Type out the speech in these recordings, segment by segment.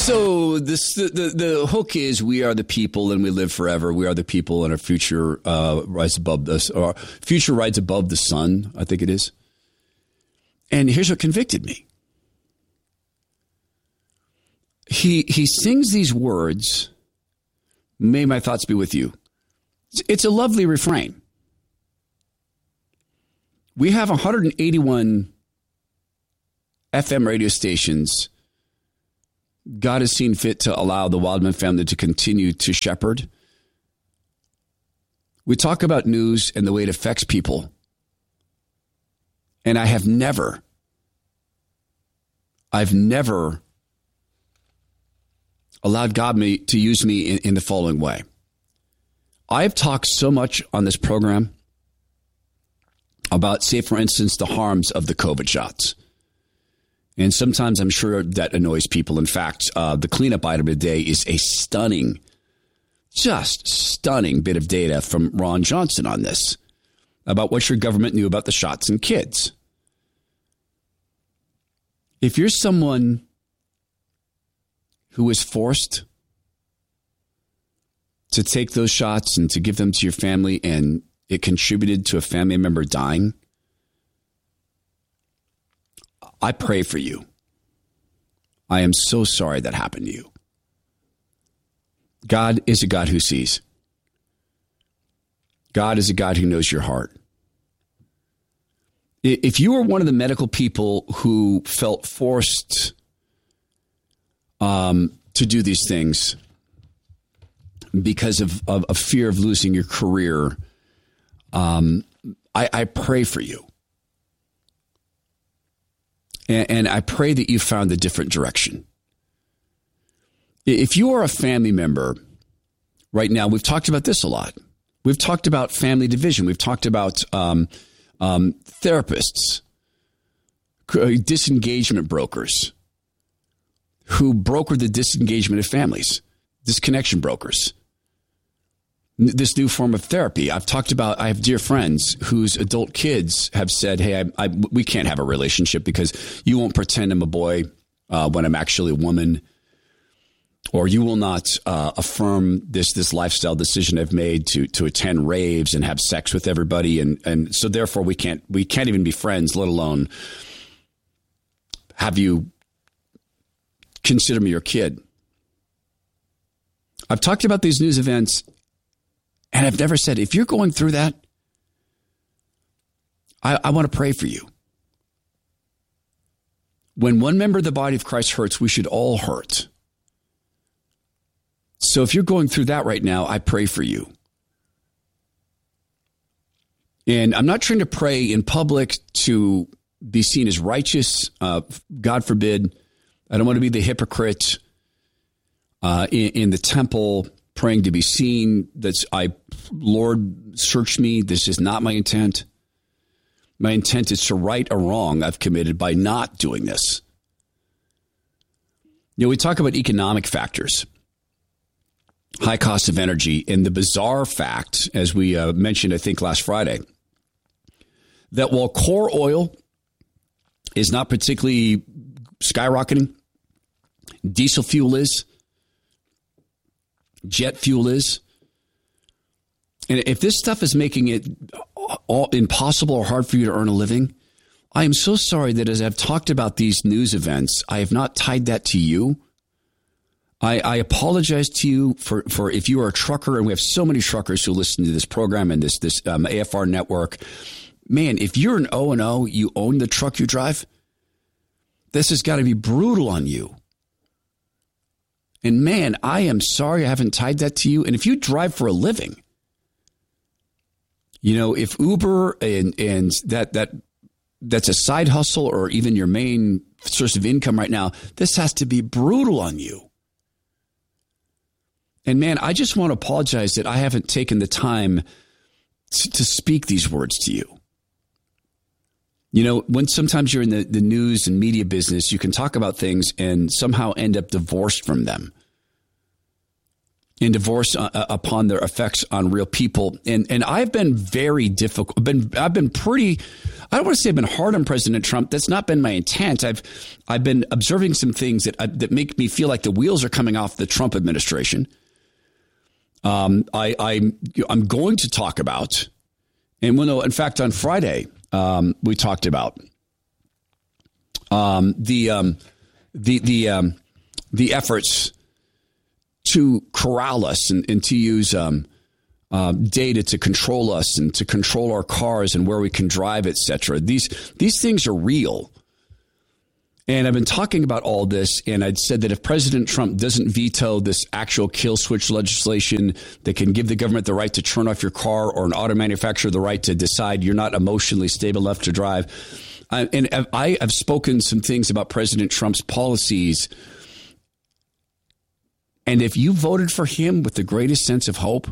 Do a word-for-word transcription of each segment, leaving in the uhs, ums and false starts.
So this the, the the hook is we are the people and we live forever. We are the people and our future uh, rises above us. Or future rides above the sun, I think it is. And here's what convicted me. He he sings these words, "May my thoughts be with you." It's a lovely refrain. We have one hundred eighty-one F M radio stations God has seen fit to allow the Wildman family to continue to shepherd. We talk about news and the way it affects people. And I have never, I've never allowed God me to use me in, in the following way. I have talked so much on this program about, say, for instance, the harms of the COVID shots. And sometimes I'm sure that annoys people. In fact, uh, the cleanup item today is a stunning, just stunning bit of data from Ron Johnson on this about what your government knew about the shots in kids. If you're someone who was forced to take those shots and to give them to your family and it contributed to a family member dying, I pray for you. I am so sorry that happened to you. God is a God who sees. God is a God who knows your heart. If you were one of the medical people who felt forced um, to do these things because of, of, of fear of losing your career, um, I, I pray for you. And, and I pray that you found a different direction. If you are a family member right now, we've talked about this a lot. We've talked about family division. We've talked about um, um, therapists, disengagement brokers who broker the disengagement of families, disconnection brokers. This new form of therapy. I've talked about, I have dear friends whose adult kids have said, hey, I, I, we can't have a relationship because you won't pretend I'm a boy uh, when I'm actually a woman, or you will not uh, affirm this this lifestyle decision I've made to to attend raves and have sex with everybody. And, and so therefore we can't, we can't even be friends, let alone have you consider me your kid. I've talked about these news events. And I've never said, if you're going through that, I, I want to pray for you. When one member of the body of Christ hurts, we should all hurt. So if you're going through that right now, I pray for you. And I'm not trying to pray in public to be seen as righteous. Uh, God forbid. I don't want to be the hypocrite uh, in, in the temple praying to be seen. That's I, Lord, search me. This is not my intent. My intent is to right a wrong I've committed by not doing this. You know, we talk about economic factors, high cost of energy, and the bizarre fact, as we uh, mentioned, I think last Friday, that while core oil is not particularly skyrocketing, diesel fuel is, jet fuel is. And if this stuff is making it all impossible or hard for you to earn a living, I am so sorry that as I've talked about these news events, I have not tied that to you. I, I apologize to you for, for if you are a trucker, and we have so many truckers who listen to this program and this, this um, A F R network. Man, if you're an O and O, you own the truck you drive, this has got to be brutal on you. And man, I am sorry I haven't tied that to you. And if you drive for a living, you know, if Uber and and that that that's a side hustle or even your main source of income right now, this has to be brutal on you. And man, I just want to apologize that I haven't taken the time to, to speak these words to you. You know, when sometimes you're in the, the news and media business, you can talk about things and somehow end up divorced from them. and divorce uh, upon their effects on real people. And and I've been very difficult. Been I've been pretty. I don't want to say I've been hard on President Trump. That's not been my intent. I've I've been observing some things that uh, that make me feel like the wheels are coming off the Trump administration. Um, I I'm I'm going to talk about, and we'll know. In fact, on Friday, um, we talked about um, the um, the the um, the efforts to corral us and, and to use um, uh, data to control us and to control our cars and where we can drive, et cetera. These these things are real. And I've been talking about all this, and I'd said that if President Trump doesn't veto this actual kill switch legislation that can give the government the right to turn off your car or an auto manufacturer the right to decide you're not emotionally stable enough to drive. Uh, and I have spoken some things about President Trump's policies. And if you voted for him with the greatest sense of hope,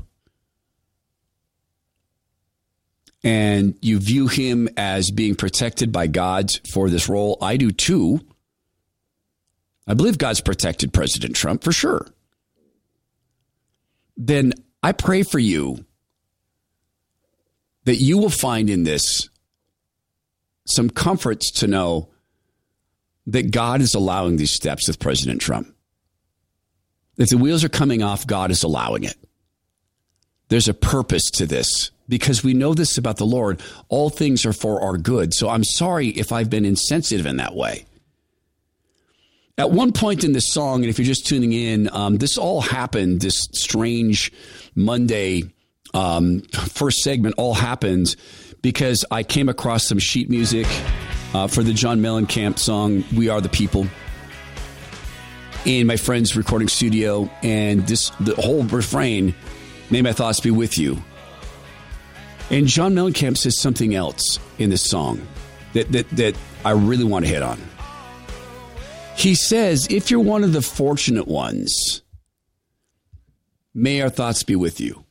and you view him as being protected by God for this role, I do too. I believe God's protected President Trump for sure. Then I pray for you that you will find in this some comforts to know that God is allowing these steps with President Trump. If the wheels are coming off, God is allowing it. There's a purpose to this because we know this about the Lord. All things are for our good. So I'm sorry if I've been insensitive in that way. At one point in this song, and if you're just tuning in, um, this all happened, this strange Monday um, first segment all happened because I came across some sheet music uh, for the John Mellencamp song, We Are the People, in my friend's recording studio, and this the whole refrain, may my thoughts be with you. And John Mellencamp says something else in this song that, that, that I really want to hit on. He says, if you're one of the fortunate ones, may our thoughts be with you.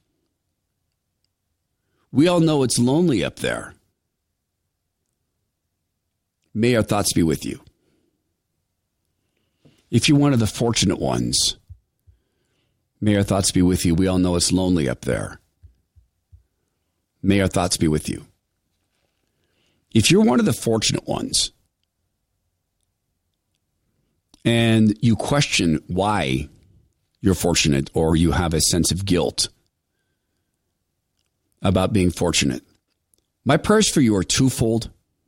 We all know it's lonely up there. May our thoughts be with you. If you're one of the fortunate ones, may our thoughts be with you. We all know it's lonely up there. May our thoughts be with you. If you're one of the fortunate ones and you question why you're fortunate or you have a sense of guilt about being fortunate, my prayers for you are twofold.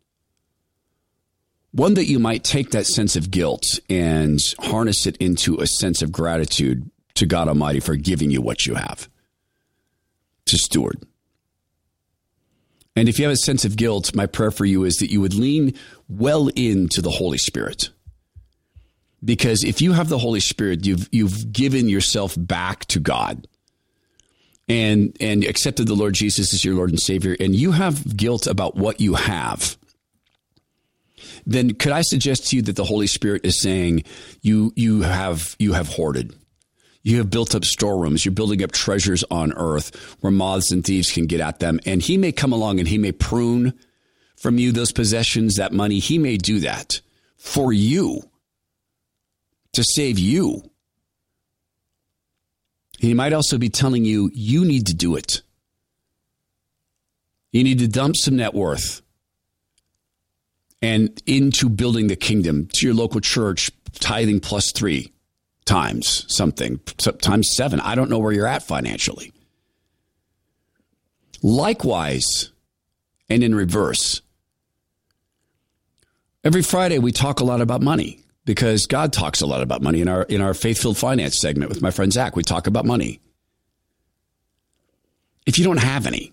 One, that you might take that sense of guilt and harness it into a sense of gratitude to God Almighty for giving you what you have to steward. And if you have a sense of guilt, my prayer for you is that you would lean well into the Holy Spirit. Because if you have the Holy Spirit, you've you've given yourself back to God and and accepted the Lord Jesus as your Lord and Savior, and you have guilt about what you have, then could I suggest to you that the Holy Spirit is saying you you have you have hoarded. You have built up storerooms. You're building up treasures on earth where moths and thieves can get at them. And he may come along and he may prune from you those possessions, that money. He may do that for you, to save you. He might also be telling you, you need to do it. You need to dump some net worth and into building the kingdom, to your local church, tithing plus three times something, times seven. I don't know where you're at financially. Likewise, and in reverse, every Friday we talk a lot about money because God talks a lot about money in our in our Faith-Filled Finance segment with my friend Zach. We talk about money. If you don't have any,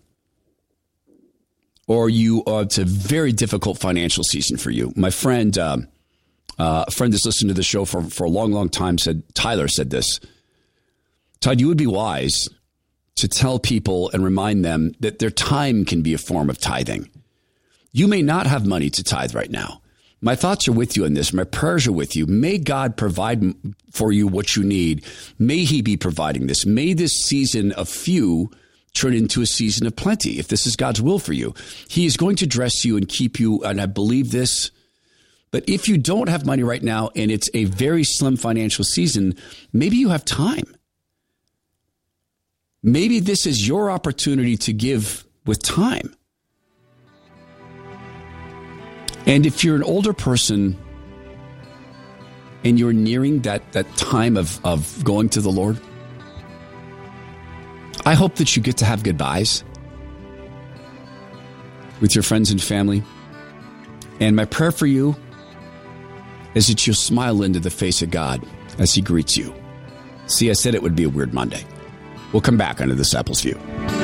or you uh, it's a very difficult financial season for you, my friend. Um, Uh, a friend that's listened to the show for, for a long, long time said, Tyler said this, Todd, you would be wise to tell people and remind them that their time can be a form of tithing. You may not have money to tithe right now. My thoughts are with you on this. My prayers are with you. May God provide for you what you need. May he be providing this. May this season of few turn into a season of plenty. If this is God's will for you, he is going to dress you and keep you. And I believe this. But if you don't have money right now and it's a very slim financial season, maybe you have time. maybe this is your opportunity to give with time. And if you're an older person and you're nearing that, that time of, of going to the Lord, I hope that you get to have goodbyes with your friends and family. And my prayer for you is that you'll smile into the face of God as he greets you. See, I said it would be a weird Monday. We'll come back on Disciples View.